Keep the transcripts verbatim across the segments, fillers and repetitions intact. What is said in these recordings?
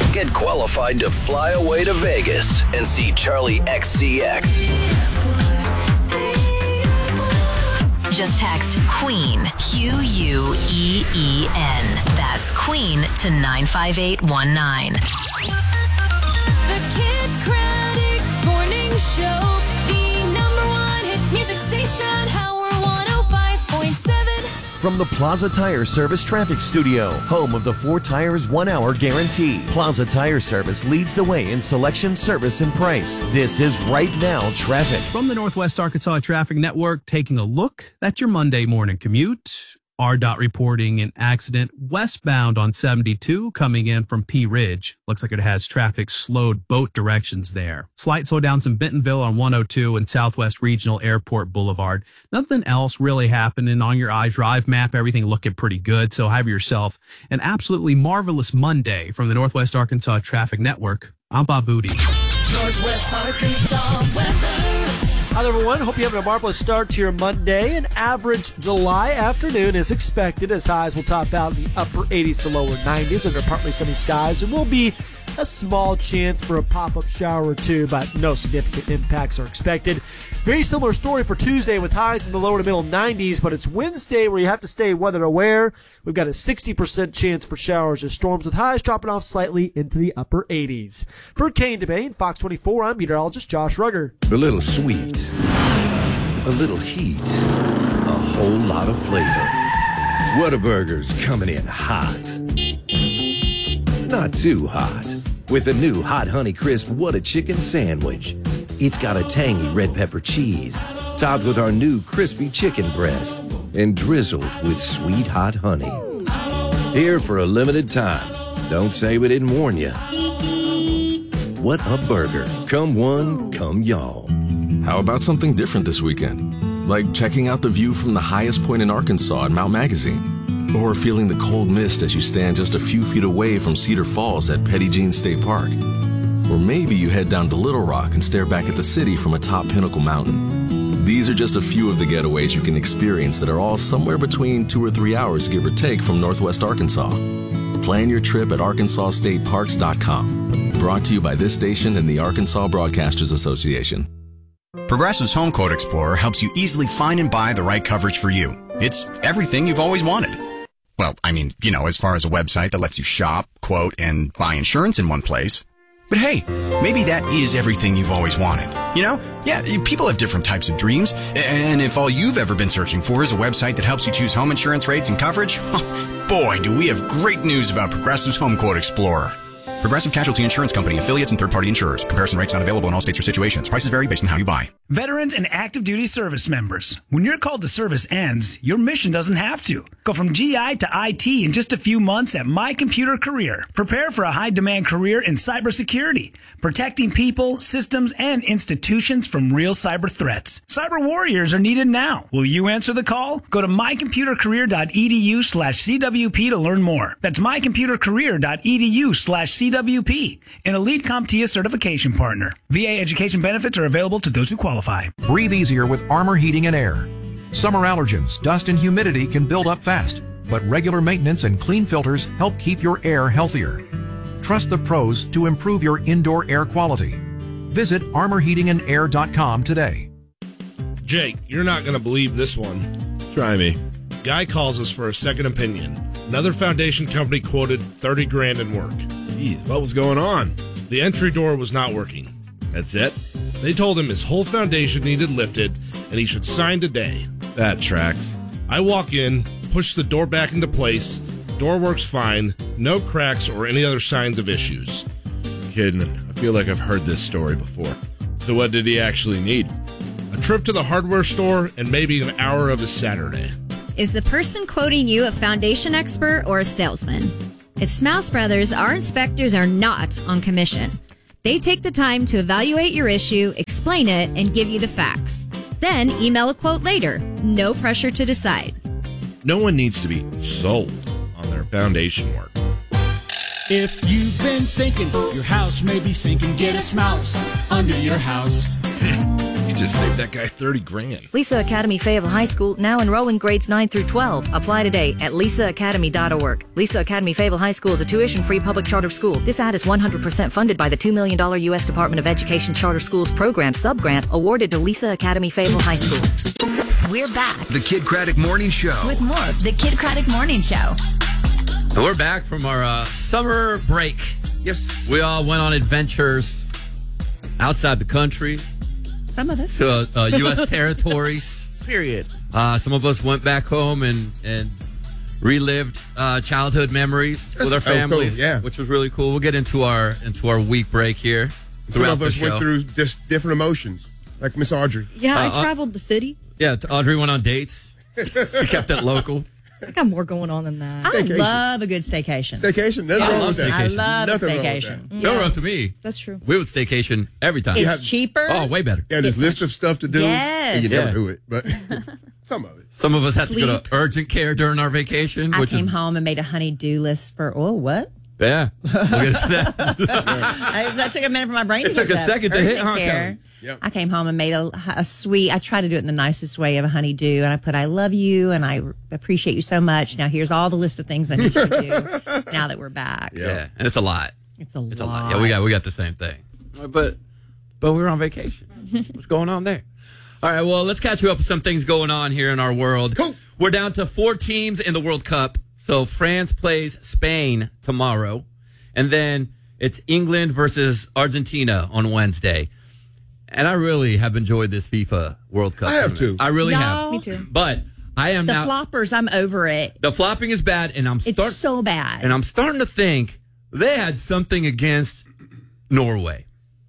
Get qualified to fly away to Vegas and see Charlie X C X. Just text QUEEN, Q U E E N. That's QUEEN to nine five eight one nine. The Kid Craddock Morning Show, the number one hit music station, Howard one oh five point seven. From the Plaza Tire Service Traffic Studio, home of the four tires, one hour guarantee. Plaza Tire Service leads the way in selection, service, and price. This is Right Now Traffic. From the Northwest Arkansas Traffic Network, taking a look at your Monday morning commute. R D O T reporting an accident westbound on seventy-two coming in from Pea Ridge. Looks like it has traffic slowed both directions there. Slight slowdowns in Bentonville on one oh two and Southwest Regional Airport Boulevard. Nothing else really happening on your iDrive map. Everything looking pretty good. So have yourself an absolutely marvelous Monday from the Northwest Arkansas Traffic Network. I'm Bob Booty. Northwest Arkansas weather. Hi, everyone. Hope you're having a marvelous start to your Monday. An average July afternoon is expected as highs will top out in the upper eighties to lower nineties under partly sunny skies. There will be a small chance for a pop-up shower or two, but no significant impacts are expected. Very similar story for Tuesday with highs in the lower to middle nineties, but it's Wednesday where you have to stay weather aware. We've got a sixty percent chance for showers or storms with highs dropping off slightly into the upper eighties. For Kane DeBane, Fox twenty-four, I'm meteorologist Josh Rugger. A little sweet, a little heat, a whole lot of flavor. Whataburger's coming in hot. Not too hot. With the new Hot Honey Crisp Whata Chicken Sandwich. It's got a tangy red pepper cheese, topped with our new crispy chicken breast, and drizzled with sweet hot honey. Here for a limited time. Don't say we didn't warn you. What a burger. Come one, come y'all. How about something different this weekend? Like checking out the view from the highest point in Arkansas at Mount Magazine. Or feeling the cold mist as you stand just a few feet away from Cedar Falls at Petty Jean State Park. Or maybe you head down to Little Rock and stare back at the city from atop Pinnacle Mountain. These are just a few of the getaways you can experience that are all somewhere between two or three hours, give or take, from Northwest Arkansas. Plan your trip at arkansas state parks dot com. Brought to you by this station and the Arkansas Broadcasters Association. Progressive's Home Quote Explorer helps you easily find and buy the right coverage for you. It's everything you've always wanted. Well, I mean, you know, as far as a website that lets you shop, quote, and buy insurance in one place. But hey, maybe that is everything you've always wanted. You know? Yeah, people have different types of dreams. And if all you've ever been searching for is a website that helps you choose home insurance rates and coverage, boy, do we have great news about Progressive's Home Quote Explorer. Progressive Casualty Insurance Company, affiliates, and third-party insurers. Comparison rates not available in all states or situations. Prices vary based on how you buy. Veterans and active duty service members. When your call to service ends, your mission doesn't have to. Go from G I to I T in just a few months at My Computer Career. Prepare for a high-demand career in cybersecurity, protecting people, systems, and institutions from real cyber threats. Cyber warriors are needed now. Will you answer the call? Go to my computer career dot e d u slash c w p to learn more. That's my computer career dot e d u slash c w p, an Elite CompTIA certification partner. V A education benefits are available to those who qualify. Breathe easier with Armor Heating and Air. Summer allergens, dust, and humidity can build up fast, but regular maintenance and clean filters help keep your air healthier. Trust the pros to improve your indoor air quality. Visit armor heating and air dot com today. Jake, you're not going to believe this one. Try me. Guy calls us for a second opinion. Another foundation company quoted thirty grand in work. Jeez, what was going on? The entry door was not working. That's it? They told him his whole foundation needed lifted, and he should sign today. That tracks. I walk in, push the door back into place. Door works fine. No cracks or any other signs of issues. Kidding. I feel like I've heard this story before. So what did he actually need? A trip to the hardware store and maybe an hour of his Saturday. Is the person quoting you a foundation expert or a salesman? At Smouse Brothers, our inspectors are not on commission. They take the time to evaluate your issue, explain it, and give you the facts. Then email a quote later. No pressure to decide. No one needs to be sold on their foundation work. If you've been thinking your house may be sinking, get a Smouse under your house. You just saved that guy thirty grand. Lisa Academy Fayetteville High School now enrolling grades nine through twelve. Apply today at lisa academy dot org. Lisa Academy Fayetteville High School is a tuition-free public charter school. This ad is one hundred percent funded by the two million dollars U S Department of Education Charter Schools Program subgrant awarded to Lisa Academy Fayetteville High School. We're back The Kid Craddock Morning Show. with more of the Kid Craddock Morning Show. And we're back from our uh, summer break. Yes. We all went on adventures outside the country. Some of us. To uh, U S territories. Period. Uh, some of us went back home and, and relived uh, childhood memories That's- with our that was cool, families, yeah. which was really cool. We'll get into our into our week break here. Some throughout of the us show. went through just different emotions, like Miss Audrey. Yeah, Uh, I uh, traveled the city. Yeah, Audrey went on dates. She kept it local. I got more going on than that. I Staycation. love a good staycation. Staycation, nothing I wrong love with that. I staycation. love Nothing a wrong with staycation. that. Don't run to me. That's true. We would staycation every time. It's have- cheaper. Oh, way better. Yeah, this list of stuff to do. Yes. And you never Yeah. do it, but some of it. Some of us had to go Sleep. to urgent care during our vacation. I which came is, home and made a honey-do list for, oh, what? Yeah. We'll get into that. I, that took a minute for my brain to It took pick a up. second to hit, Urgent huh, care. Kelly? Yep. I came home and made a, a sweet, I try to do it in the nicest way of a honey-do, and I put, I love you, and I appreciate you so much. Now, here's all the list of things I need you to do now that we're back. Yeah. yeah. And it's a lot. It's a It's lot. a lot. Yeah, we got we got the same thing. But but we were on vacation. What's going on there? All right, well, let's catch you up with some things going on here in our world. Cool. We're down to four teams in the World Cup. So France plays Spain tomorrow. And then it's England versus Argentina on Wednesday. And I really have enjoyed this FIFA World Cup. I have tournament. too. I really No. have. Me too. But I am The now. floppers, I'm over it. The flopping is bad, and I'm It's starting. so bad. And I'm starting to think they had something against Norway.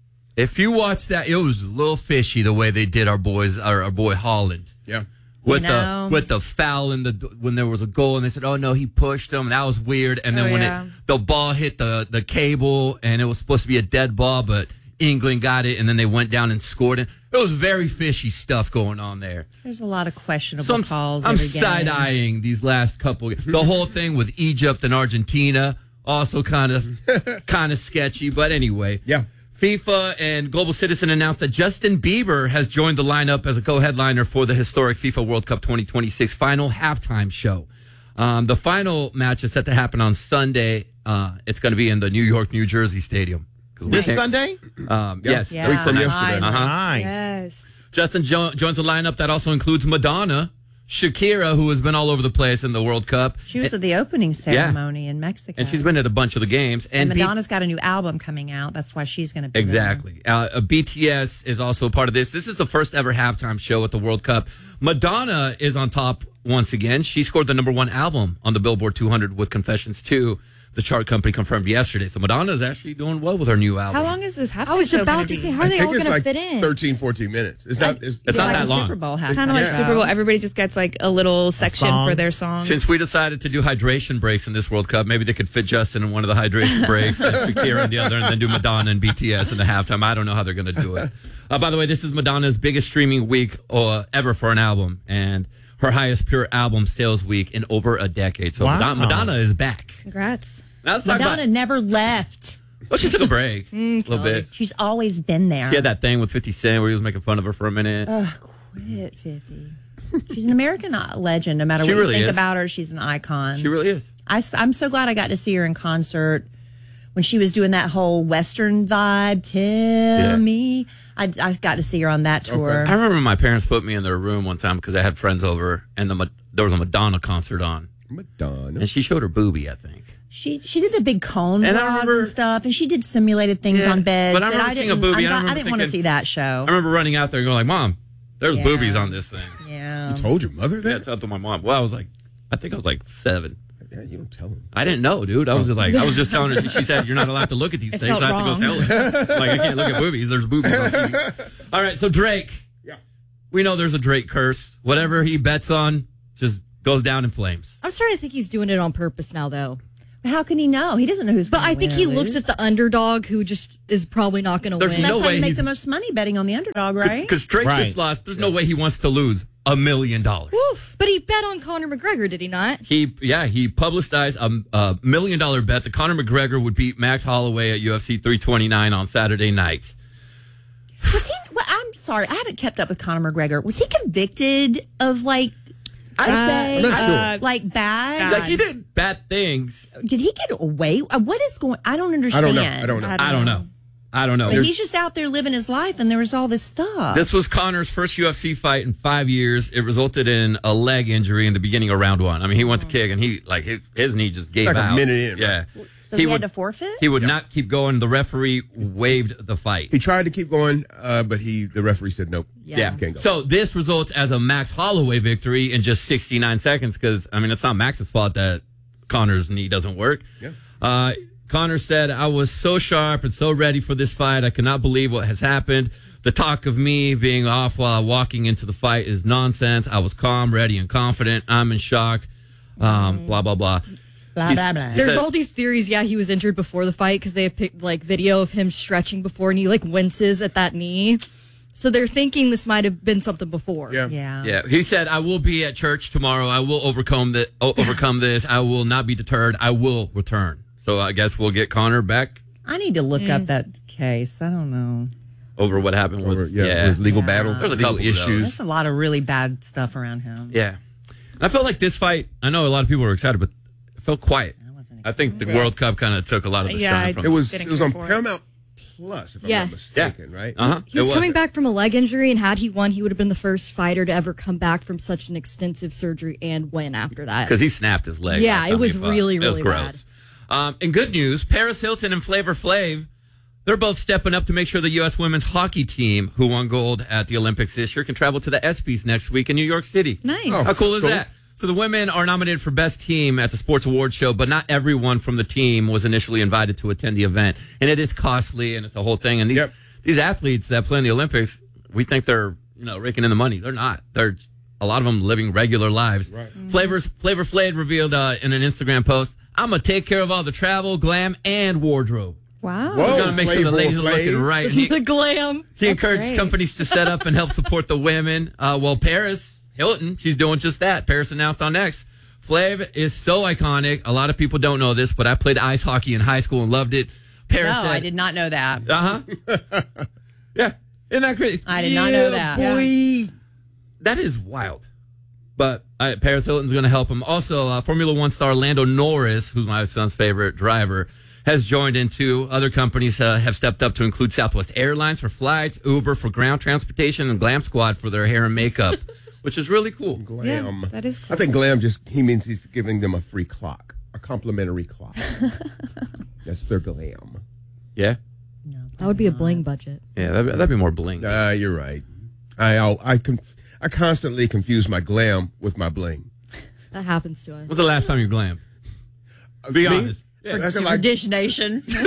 If you watch that, it was a little fishy the way they did our boys, our, our boy Holland. Yeah. With You know. the with the foul in the when there was a goal and they said, oh no, he pushed him. That was weird. And then Oh, when yeah. it the ball hit the the cable and it was supposed to be a dead ball, but England got it and then they went down and scored it. It was very fishy stuff going on there. There's a lot of questionable So I'm, calls. I'm every game. side eyeing these last couple. The whole thing with Egypt and Argentina also kind of kind of sketchy. But anyway, Yeah. FIFA and Global Citizen announced that Justin Bieber has joined the lineup as a co-headliner for the historic FIFA World Cup twenty twenty-six final halftime show. Um, the final match is set to happen on Sunday. Uh, it's going to be in the New York, New Jersey Stadium. 'Cause we This can't- Sunday? Um, Yep. Yes. Yeah. Week from yesterday. Uh-huh. Nice. Yes. Justin jo- joins the lineup that also includes Madonna, Shakira, who has been all over the place in the World Cup. She was and, at the opening ceremony in Mexico. and she's been at a bunch of the games. And And, P- Madonna's got a new album coming out. That's why she's going to be exactly. Uh, uh, B T S is also a part of this. This is the first ever halftime show at the World Cup. Madonna is on top once again. She scored the number one album on the Billboard two hundred with Confessions two. The chart company confirmed yesterday. So Madonna is actually doing well with her new album. How long is this halftime I was show about gonna to be? say, how I are they think all it's going like to fit in? thirteen, fourteen minutes. It's not. It's, It's not like that a long. Super Bowl halftime Kind of like show. Super Bowl. Everybody just gets like a little section song. for their songs. Since we decided to do hydration breaks in this World Cup, maybe they could fit Justin in one of the hydration breaks and Shakira in the other, and then do Madonna and B T S in the halftime. I don't know how they're going to do it. Uh, by the way, this is Madonna's biggest streaming week uh, ever for an album, and her highest pure album sales week in over a decade. So Wow. Madonna, Madonna is back. Congrats. Now let's talk Madonna about. never left. Well, she took a break Mm, a little bit. She's always been there. She had that thing with fifty Cent where he was making fun of her for a minute. Ugh, quit, fifty. She's an American legend. No matter She what really you think is. about her, she's an icon. She really is. I, am so glad I got to see her in concert when she was doing that whole Western vibe. Tell Yeah. me. I, I got to see her on that tour. I remember my parents put me in their room one time because I had friends over, and the Ma- there was a Madonna concert on. Madonna. And she showed her boobie, I think. She she did the big cone And I bras remember- and stuff, and she did simulated things Yeah, on beds. but I and remember I seeing a didn't, boobie, I'm and I not- I, remember didn't want to thinking- see that show. I remember running out there and going like, Mom, there's Yeah. boobies on this thing. Yeah. You told your mother that? Yeah, I told to my mom. Well, I was like, I think I was like seven. Yeah, you don't tell him. I didn't know, dude. I was just like, I was just telling her. She, she said, you're not allowed to look at these It things. So I felt have to go wrong. tell her. Like, I can't look at boobies. There's boobies on T V. All right, so Drake. Yeah. We know there's a Drake curse. Whatever he bets on just goes down in flames. I'm starting to think he's doing it on purpose now, though. How can he know? He doesn't know who's. But gonna I think win he or looks lose. at the underdog who just is probably not going to There's win. That's no how way you make he's- the most money betting on the underdog, right? Because Drake Right. just lost. There's no way he wants to lose a million dollars. Woof. But he bet on Conor McGregor, did he not? He, yeah, he publicized a, a million dollar bet that Conor McGregor would beat Max Holloway at U F C three twenty-nine on Saturday night. Was he? Well, I'm sorry, I haven't kept up with Conor McGregor. Was he convicted of like, I Uh, say, I'm not sure. uh, like bad? Like he did bad things. Did he get away? uh, What is going? I don't understand. I don't know. I don't know. I don't know. I don't know. But he's just out there living his life, and there was all this stuff. This was Conor's first U F C fight in five years. It resulted in a leg injury in the beginning of round one. I mean, he went to kick, and he like his, his knee just gave Like a out. minute in, yeah. so he, had would to forfeit. he would not keep going. The referee waived the fight. He tried to keep going, uh, but he the referee said nope. Yeah. Can't go. So this results as a Max Holloway victory in just sixty-nine seconds. Because I mean, it's not Max's fault that Conor's knee doesn't work. Yeah. Uh, Conor said, I was so sharp and so ready for this fight. I cannot believe what has happened. The talk of me being off while walking into the fight is nonsense. I was calm, ready, and confident. I'm in shock. Um, blah, blah, blah. Blah, He's- blah, blah. he There's said- all these theories. Yeah, he was injured before the fight because they have picked like video of him stretching before, and he like winces at that knee. So they're thinking this might have been something before. Yeah. Yeah. Yeah, he said, I will be at church tomorrow. I will overcome the, o- overcome this. I will not be deterred. I will return. So I guess we'll get Conor back I need to look up that case. I don't know. over what happened with, Over- yeah, with legal battle, There's a legal couple of those. issues. There's a lot of really bad stuff around him. Yeah. And I felt like this fight, I know a lot of people were excited, but it felt quiet. I think the Yeah. World Cup kind of took a lot of the Yeah, shine I from It was Getting it was on for it. Paramount Plus, if I'm Yes. not mistaken, right? Uh-huh. He was, It was. coming back from a leg injury, and had he won, he would have been the first fighter to ever come back from such an extensive surgery and win after that. Because he snapped his leg. Yeah, last it time was he fought. really, It was really gross. Um, in good news, Paris Hilton and Flavor Flav, they're both stepping up to make sure the U S women's hockey team, who won gold at the Olympics this year, can travel to the ESPYs next week in New York City. Nice. Oh, How cool is cool. that? So the women are nominated for best team at the Sports Awards show, but not everyone from the team was initially invited to attend the event. And it is costly, and it's a whole thing. And these, Yep. these athletes that play in the Olympics, we think they're, you know, raking in the money. They're not. They're a lot of them living regular lives. Right. Flavors, Flavor Flav revealed uh, in an Instagram post, I'm going to take care of all the travel, glam, and wardrobe. Wow. Whoa. We're going to make sure the Flavor ladies are Flav. looking right. And he, the glam. he encouraged great. companies to set up and help support the women. Uh, well, Paris Hilton, she's doing just that. Paris announced on X. Flav is so iconic. A lot of people don't know this, but I played ice hockey in high school and loved it. Paris No, said, I did not know that. Uh huh. Yeah. Isn't that crazy? I did not know that. Boy. That is wild. But uh, Paris Hilton's going to help him. Also, uh, Formula One star Lando Norris, who's my son's favorite driver, has joined into. Other companies uh, have stepped up to include Southwest Airlines for flights, Uber for ground transportation, and Glam Squad for their hair and makeup, which is really cool. Glam. that is cool. I think Glam just he means he's giving them a free clock, a complimentary clock. That's their Glam. Yeah? That would be a bling budget. Yeah, that'd, that'd be more bling. Uh, you're right. I I'll, I conf- I constantly confuse my glam with my bling. That happens to us. When's the last time you glammed? Be Me? honest. Yeah, that's For like Dish Nation. But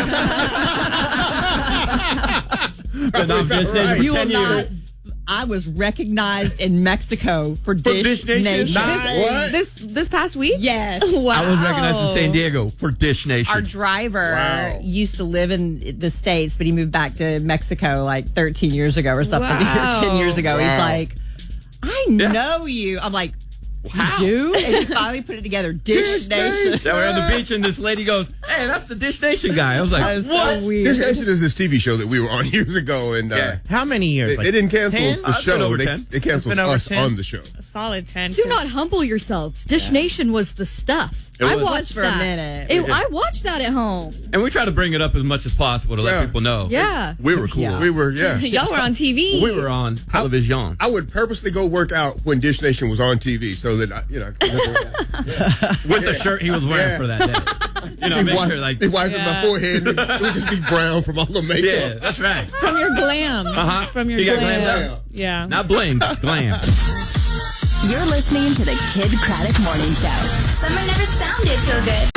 no, I'm just saying, Right. for You will ten not. years. I was recognized in Mexico for Dish, Dish Nation? Nice. What? This this past week? Yes. Wow. I was recognized in San Diego for Dish Nation. Our driver Wow. used to live in the States, but he moved back to Mexico like thirteen years ago or something, Wow. or ten years ago. He's Wow. like, I Yeah. know you. I'm like, Wow. you do? And he finally put it together. Dish, Dish Nation. Nation. Yeah, we're on the beach and this lady goes, "Hey, that's the Dish Nation guy." I was like, That is "What?" so weird. Dish Nation is this T V show that we were on years ago, and uh, Yeah. How many years? they, Like they didn't cancel ten? the Uh, it's been show. over They, ten. they canceled been over us ten. on the show. A solid ten. Do not humble yourselves. Dish Nation was the stuff. It I was. watched For a that. minute. It- I watched that at home. And we try to bring it up as much as possible to let Yeah. people know. Yeah. We were cool. Yeah. We were, yeah. Y'all were on T V. We were on television. I would purposely go work out when Dish Nation was on T V so that I, you know, I could never- With the shirt he was wearing Yeah. for that day. You know, Be make wi- sure like be wiping Yeah. my forehead. And it would just be brown from all the makeup. Yeah, that's right. From your glam. Uh-huh. From your You got glam. glammed up? Yeah. Not bling, glam. You're listening to the Kid Craddock Morning Show. Summer never sounded so good.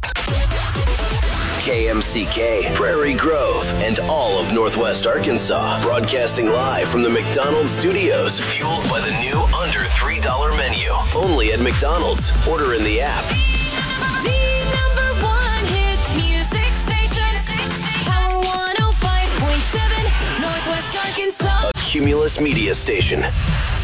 K M C K, Prairie Grove, and all of Northwest Arkansas. Broadcasting live from the McDonald's studios. Fueled by the new under three dollar menu. Only at McDonald's. Order in the app. The number one hit music station. Power one oh five point seven, Northwest Arkansas. A Cumulus Media Station.